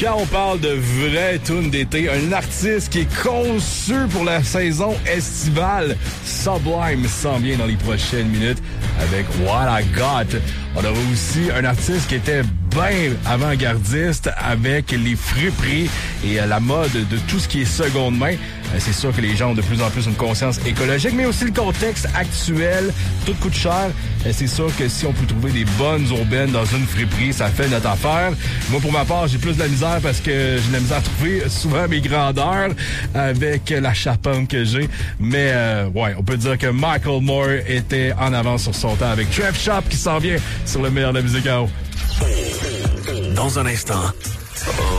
Quand on parle de vraie toune d'été, un artiste qui est conçu pour la saison estivale, Sublime s'en vient dans les prochaines minutes avec What I Got. On avait aussi un artiste qui était bien avant-gardiste avec les friperies et la mode de tout ce qui est seconde main. C'est sûr que les gens ont de plus en plus une conscience écologique, mais aussi le contexte actuel. Tout coûte cher. C'est sûr que si on peut trouver des bonnes urbaines dans une friperie, ça fait notre affaire. Moi, pour ma part, j'ai plus de la misère parce que j'ai de la misère à trouver souvent mes grandeurs avec la charpente que j'ai. Mais ouais, on peut dire que Michael Moore était en avance sur son temps avec Trev Shop qui s'en vient sur le meilleur de la musique à eau. Dans un instant,